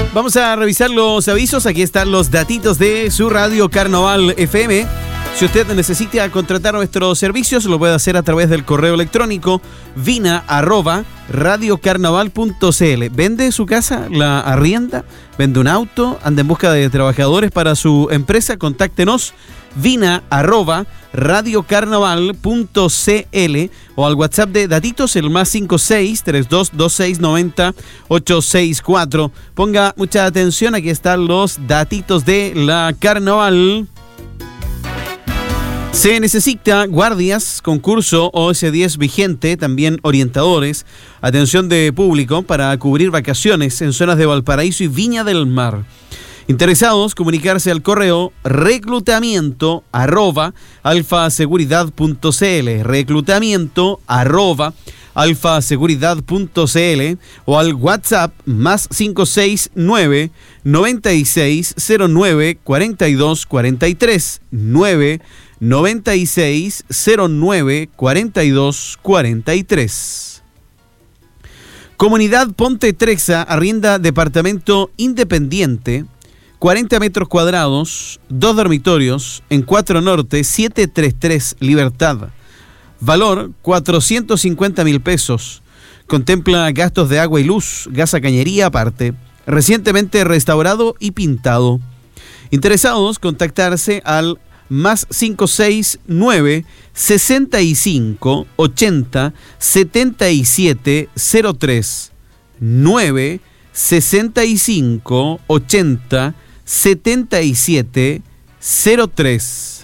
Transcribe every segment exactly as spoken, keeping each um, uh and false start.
Vamos a revisar los avisos. Aquí están los datitos de su radio Carnaval F M. Si usted necesita contratar nuestros servicios, lo puede hacer a través del correo electrónico vina arroba radiocarnaval punto cl. ¿Vende su casa? ¿La arrienda? ¿Vende un auto? ¿Anda en busca de trabajadores para su empresa? Contáctenos vina arroba radiocarnaval punto cl o al WhatsApp de Datitos, el más cinco seis tres dos dos seis nueve cero ocho seis cuatro. Ponga mucha atención, aquí están los datitos de la Carnaval. Se necesita guardias, concurso O S diez vigente, también orientadores, atención de público para cubrir vacaciones en zonas de Valparaíso y Viña del Mar. Interesados, comunicarse al correo reclutamiento arroba alfaseguridad punto cl, reclutamiento arroba alfaseguridad punto cl o al WhatsApp más cinco seis nueve noventa y seis cero nueve cuarenta y dos cuarenta y tres, nueve noventa y seis cero nueve cuarenta y dos cuarenta y tres. Comunidad Ponte Trexa arrienda departamento independiente, cuarenta metros cuadrados, dos dormitorios, en cuatro Norte, setecientos treinta y tres Libertad. Valor cuatrocientos cincuenta mil pesos. Contempla gastos de agua y luz, gas a cañería aparte. Recientemente restaurado y pintado. Interesados, contactarse al más cinco seis nueve sesenta y cinco ochenta setenta y siete cero tres, nueve sesenta y cinco ochenta setenta y siete cero tres.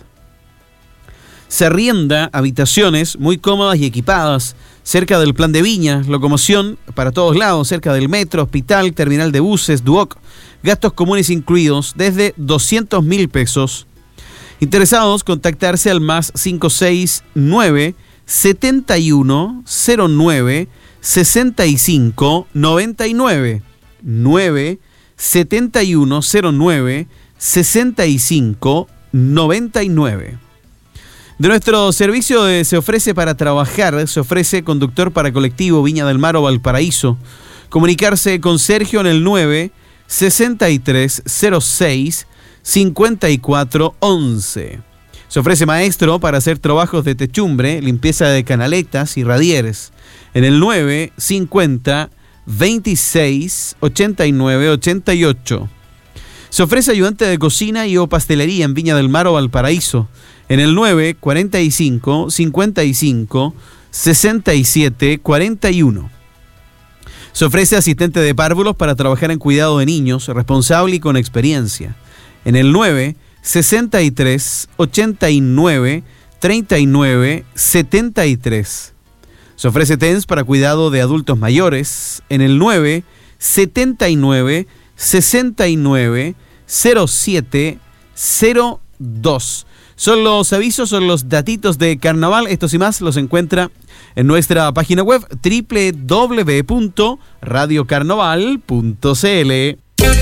Se arrienda habitaciones muy cómodas y equipadas cerca del Plan de Viña, locomoción para todos lados, cerca del metro, hospital, terminal de buses, Duoc, gastos comunes incluidos desde doscientos mil pesos. Interesados, contactarse al más cinco seis nueve setenta y uno cero nueve sesenta y cinco noventa y nueve, nueve setenta y uno cero nueve sesenta y cinco noventa y nueve. De nuestro servicio de Se Ofrece para Trabajar, se ofrece conductor para colectivo Viña del Mar o Valparaíso. Comunicarse con Sergio en el nueve sesenta y tres cero seis cincuenta y cuatro once. Se ofrece maestro para hacer trabajos de techumbre, limpieza de canaletas y radieres en el nueve cincuenta veintiséis ochenta y nueve ochenta y ocho. Se ofrece ayudante de cocina y o pastelería en Viña del Mar o Valparaíso en el nueve cuarenta y cinco cincuenta y cinco sesenta y siete cuarenta y uno. Se ofrece asistente de párvulos para trabajar en cuidado de niños, responsable y con experiencia en el nueve sesenta y tres ochenta y nueve treinta y nueve setenta y tres. Se ofrece T E N S para cuidado de adultos mayores en el nueve setenta y nueve sesenta y nueve cero siete cero dos. Son los avisos, son los datitos de Carnaval. Estos y más los encuentra en nuestra página web doble u doble u doble u punto radiocarnaval punto cl.